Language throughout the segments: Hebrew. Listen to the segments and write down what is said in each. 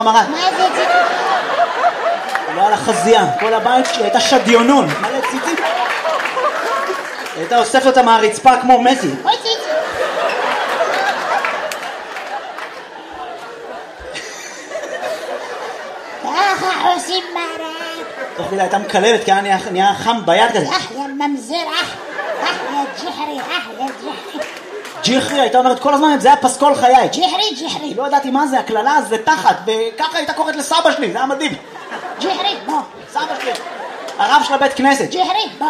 מרק. מה זה ציצי? לא על החזייה, כל הבית שלי הייתה שדיונון, מלא ציצים. הייתה אוספת אותה מהרצפה כמו מסי. אוי ציצי. ככה עושים מרק. תוך כדי הייתה מקללת כי נהיה חם ביד כזה. יא ממזר, יא ג'חרי, יא ג'חרי. ג'יחרי, הייתה אומרת כל הזמן, זה היה פסקול חיי. ג'חרי. לא ידעתי מה זה, הקללה זה תחת, וככה הייתה קוראת לסבא שלי, זה היה מדהים. ג'חרי, בוא. סבא שלי, הרב של הבית כנסת. ג'חרי, בוא.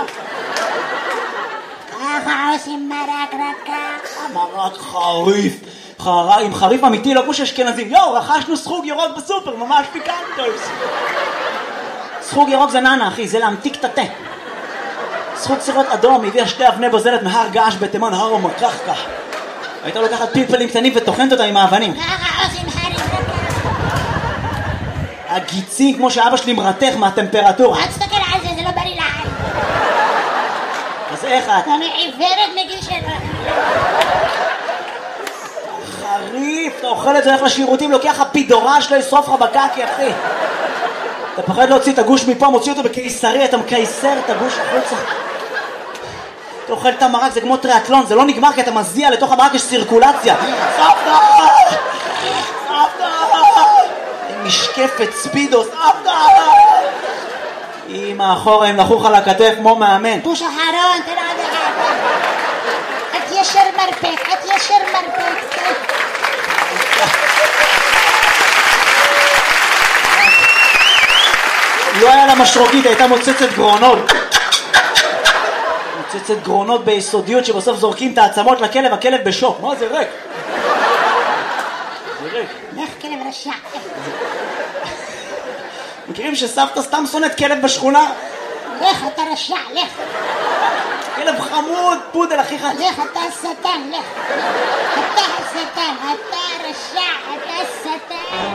ככה עושים מרק רק ככה. מרק חריף, עם חריף אמיתי, לא כמו שאשכנזים. רכשנו סחוג ירוק בסופר, ממש פיקנטוס. סחוג ירוק זה ננה, אחי, זה להמתיק את התה. סחוג סירות אדום, הביאה 2 אבני בוזלת מהר געש בתימן, הר ומקחקח. הייתה לוקחת פלפלים קטנים וטוחנת אותם עם האבנים. ככה עושים חריף רק ככה. הגיצים, כמו שאבא שלי מרתך מהטמפרטורה. אל תסתכל על זה, זה לא בריא לעין. אז איך את? אני עיוורת מגיל 7. חריף, אתה אוכל את זה, הולך לשירותים, לוקח הפידורה שלו, ישרוף לך בקקי, אחי. אתה פחד להוציא את הגוש מפה, מוציא אותו בקיסרי, אתה מקייסר את הגוש החוצה. אתה אוכל את המרק, זה כמו טריאטלון, זה לא נגמר כי אתה מזיע, לתוך המרק יש סירקולציה. סבתא! סבתא! משקפת ספידו, סבתא! אמא, אחורה, הם נחוך על הכתף כמו מאמן. בוש אחרון, תראה עד אחד. את ישר מרפק, את ישר מרפק. לא היה לה משרוקית, הייתה מוצצת גרונות. מוצצת גרונות ביסודיות שבסוף זורקים את העצמות לכלב, הכלב בשוק. מה זה ריק? זה ריק. לך כלב רשע. מכירים שסבתא סתם שונאת כלב בשכונה? לך אתה רשע, לך. כלב חמוד, פודל אחיך. לך אתה שטן, לך.